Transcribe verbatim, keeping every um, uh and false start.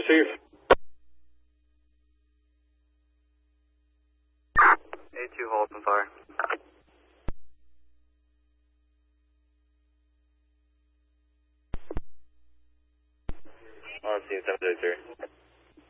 receive. A two, hold and fire. On scene seven oh three.